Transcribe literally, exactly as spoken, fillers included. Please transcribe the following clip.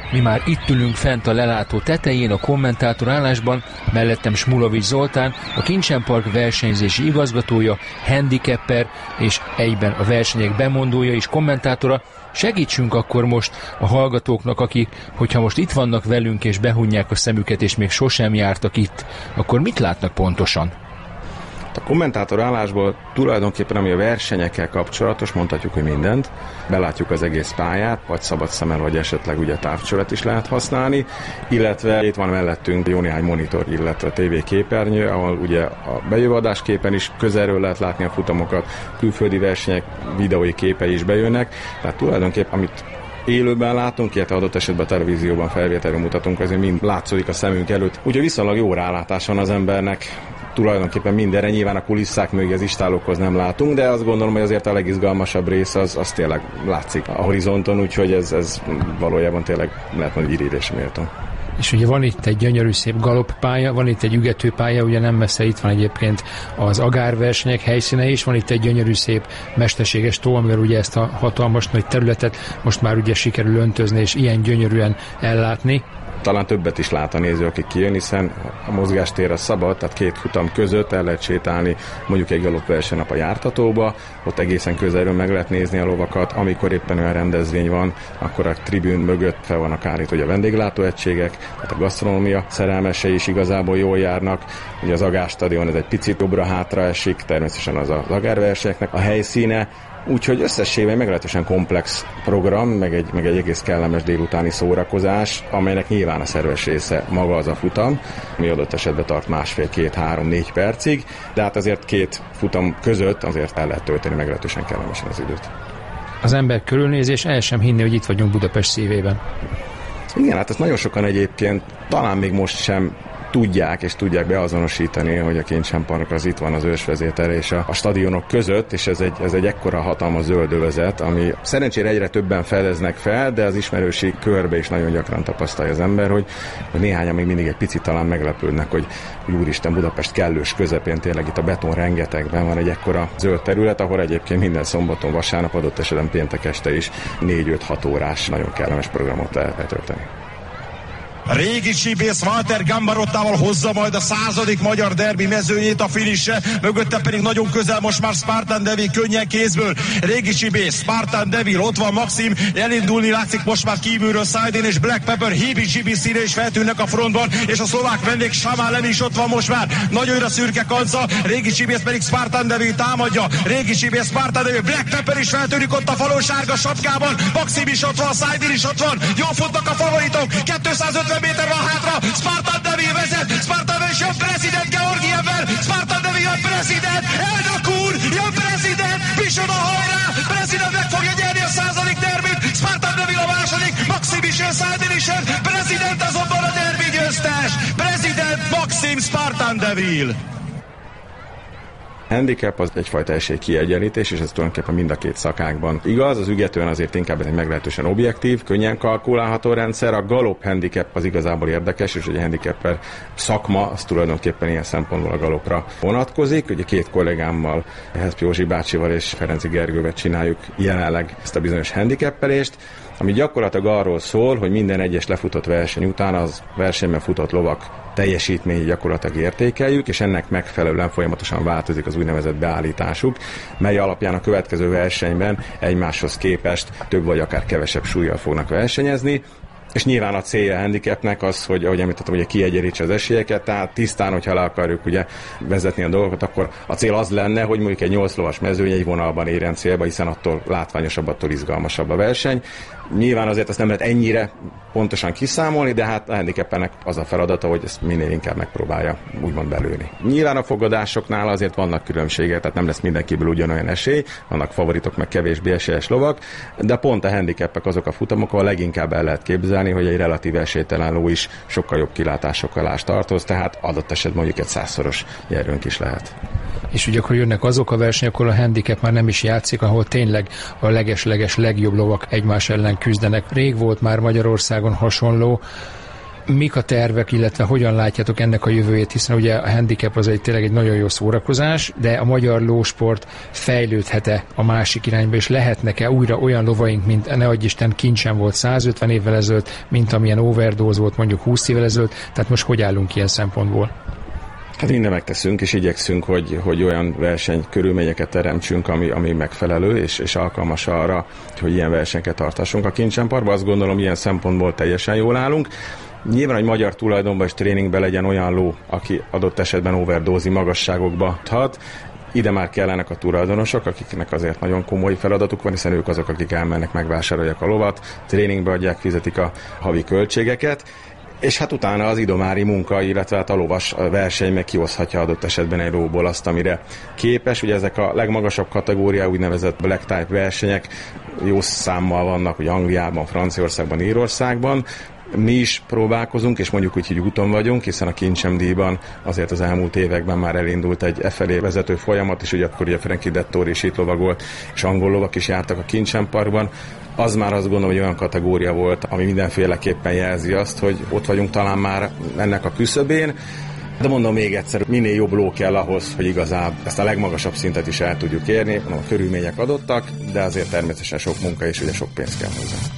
Mi már itt ülünk fent a lelátó tetején, a kommentátor állásban, mellettem Smulovics Zoltán, a Kincsen Park versenyzési igazgatója, handicapper és egyben a versenyek bemondója és kommentátora. Segítsünk akkor most a hallgatóknak, akik, hogyha most itt vannak velünk és behunják a szemüket és még sosem jártak itt, akkor mit látnak pontosan? A kommentátor állásból tulajdonképpen, ami a versenyekkel kapcsolatos, mondhatjuk, hogy mindent. Belátjuk az egész pályát, vagy szabad szemmel, vagy esetleg ugye távcsövet is lehet használni, illetve itt van mellettünk jó néhány monitor, illetve tévéképernyő, ahol ugye a bejövő képen is közelről lehet látni a futamokat, külföldi versenyek videói képei is bejönnek, tehát tulajdonképpen amit élőben látunk, illetve adott esetben a televízióban felvételről mutatunk, azért mind látszódik a szemünk előtt. Úgyhogy viszonylag jó rálátás van az embernek tulajdonképpen mindenre, nyilván a kulisszák mögé az istálókhoz nem látunk, de azt gondolom, hogy azért a legizgalmasabb rész az, az tényleg látszik a horizonton, úgyhogy ez, ez valójában tényleg lehet mondani írésre méltó. És ugye van itt egy gyönyörű szép galoppálya, van itt egy ügetőpálya, ugye nem messze itt van egyébként az agárversenyek helyszíne is, van itt egy gyönyörű szép mesterséges tó, amivel ugye ezt a hatalmas nagy területet most már ugye sikerül öntözni és ilyen gyönyörűen ellátni. Talán többet is lát a néző, aki kijön, hiszen a mozgástér az szabad, tehát két futam között el lehet sétálni mondjuk egy galoppversenynap a jártatóba, ott egészen közelről meg lehet nézni a lovakat, amikor éppen olyan rendezvény van, akkor a tribűn mögött fel vannak állítva a vendéglátóegységek, tehát a gasztronómia szerelmesei is igazából jól járnak, ugye az Agár stadion ez egy picit jobbra-hátra esik, természetesen az az agárversenyeknek a helyszíne, úgyhogy összességében egy meglehetősen komplex program, meg egy, meg egy egész kellemes délutáni szórakozás, amelynek nyilván a szerves része maga az a futam, ami adott esetben tart másfél, két, három, négy percig, de hát azért két futam között azért el lehet tölteni meglehetősen kellemesen az időt. Az ember körülnézés el sem hinni, hogy itt vagyunk Budapest szívében. Igen, hát ezt nagyon sokan egyébként talán még most sem tudják, és tudják beazonosítani, hogy a Kincsen Park az itt van az ősvezértere és a, a stadionok között, és ez egy, ez egy ekkora hatalmas zöld övezet, ami szerencsére egyre többen fedeznek fel, de az ismerősi körbe is nagyon gyakran tapasztalja az ember, hogy, hogy néhányan még mindig egy picit talán meglepődnek, hogy, hogy úristen, Budapest kellős közepén tényleg itt a beton rengetegben van egy ekkora zöld terület, ahol egyébként minden szombaton, vasárnap, adott esetben péntek este is négy-öt-hat órás nagyon kellemes programot lehet betölteni. Régi csibész Walter Gambarottával hozza majd a századik magyar derbi mezőnyét a finishre, mögötte pedig nagyon közel most már Spartan Devil könnyen kézből. Régi csibész, Spartan Devil, ott van Maxim, elindulni látszik most már kívülről Sajdin és Black Pepper, Hibi Csibi színe is feltűnnek a frontban, és a szlovák vendég Samálem is ott van most már. Nagyobbra szürke kanca, Régi csibész pedig Spartan Devil támadja. Régi csibész, Spartan Devil, Black Pepper is feltűnik ott a falon sárga sapkában, Maxim is ott van, Sajdin is ott van, jól futnak a favoritok, kétszázötven méter van hátra, Spartan Devil vezet, Spartan Devil és jön prezident Georgievvel, Spartan Devil jön prezident, elnök úr, jön prezident, Pisoda hajrá, prezident meg fogja nyerni a századik derbit, Spartan Devil a második, Maxim is jön, Sajdin is jön, prezident azonban a derbi győztes, prezident Maxim Spartan Devil. Handicap az egyfajta esélykiegyenlítés, és ez tulajdonképpen mind a két szakákban igaz. Az ügetően azért inkább ez egy meglehetősen objektív, könnyen kalkulálható rendszer. A galopp handicap az igazából érdekes, és ugye a handicapper szakma az tulajdonképpen ilyen szempontból a galopra vonatkozik. Ugye két kollégámmal, Heszpi Józsi bácsival és Ferenci Gergővel csináljuk jelenleg ezt a bizonyos handicappelést, ami gyakorlatilag arról szól, hogy minden egyes lefutott verseny után az versenyben futott lovak teljesítményét gyakorlatilag értékeljük, és ennek megfelelően folyamatosan változik az úgynevezett beállításuk, mely alapján a következő versenyben egymáshoz képest több vagy akár kevesebb súllyal fognak versenyezni. És nyilván a célja a handicapnek az, hogy ahogy említettem, hogy kiegyenlítse az esélyeket, tehát tisztán, hogyha le akarjuk ugye vezetni a dolgokat, akkor a cél az lenne, hogy mondjuk egy nyolc lovas mezőny egy vonalban érjen célba, hiszen attól látványosabb, attól izgalmasabb a verseny. Nyilván azért azt nem lehet ennyire pontosan kiszámolni, de hát a handicapnek az a feladata, hogy ezt minél inkább megpróbálja úgymond belőni. Nyilván a fogadásoknál azért vannak különbségek, tehát nem lesz mindenkiből ugyanolyan esély, vannak favoritok, meg kevésbé esélyes lovak, de pont a handicapek azok a futamok, ahol leginkább el lehet képzelni, hogy egy relatív esélytelen ló is sokkal jobb kilátásokkal ás tartoz, tehát adott esetben mondjuk egy százszoros nyerőnk is lehet. És ugye akkor jönnek azok a versenyek, ahol a handicap már nem is játszik, ahol tényleg a leges-leges legjobb lovak egymás ellen küzdenek. Rég volt már Magyarországon hasonló. Mik a tervek, illetve hogyan látjátok ennek a jövőjét, hiszen ugye a handicap az egy tényleg egy nagyon jó szórakozás, de a magyar lósport fejlődhet-e a másik irányba, és lehetnek-e újra olyan lovaink, mint ne adj Isten Kincsen volt százötven évvel ezelőtt, mint amilyen Overdose volt mondjuk húsz évvel ezelőtt, tehát most hogy állunk ilyen szempontból? Hát minden megteszünk, és igyekszünk, hogy, hogy olyan versenykörülményeket teremtsünk, ami, ami megfelelő, és, és alkalmas arra, hogy ilyen versenyeket tartassunk a Kincsenparkban. Azt gondolom, ilyen szempontból teljesen jól állunk. Nyilván, hogy magyar tulajdonban és tréningben legyen olyan ló, aki adott esetben overdózi magasságokba hat. Ide már kellenek a tulajdonosok, akiknek azért nagyon komoly feladatuk van, hiszen ők azok, akik elmennek, megvásárolják a lovat, tréningbe adják, fizetik a havi költségeket, és hát utána az idomári munka, illetve hát a lovas verseny meg kihozhatja adott esetben egy lóból azt, amire képes. Ugye ezek a legmagasabb kategória, úgynevezett black type versenyek jó számmal vannak, ugye Angliában, Franciaországban, Írországban. Mi is próbálkozunk, és mondjuk úgy, hogy úton vagyunk, hiszen a Kincsemdíjban azért az elmúlt években már elindult egy e felé vezető folyamat, és ugye akkor ugye Frankie Dettori is itt lovagolt, és angol lovak is jártak a Kincsenparkban. Az már azt gondolom, hogy olyan kategória volt, ami mindenféleképpen jelzi azt, hogy ott vagyunk talán már ennek a küszöbén. De mondom még egyszer, minél jobb ló kell ahhoz, hogy igazából ezt a legmagasabb szintet is el tudjuk érni. A körülmények adottak, de azért természetesen sok munka és ugye sok pénz kell hozzá.